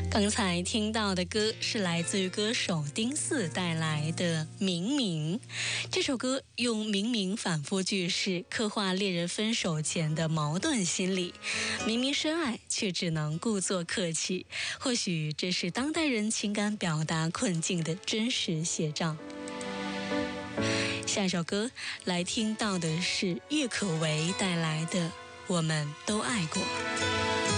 刚才听到的歌是来自于歌手丁四带来的《明明》。这首歌用明明反复句式刻画恋人分手前的矛盾心理，明明深爱却只能故作客气，或许这是当代人情感表达困境的真实写照。下一首歌来听到的是郁可唯带来的《我们都爱过》。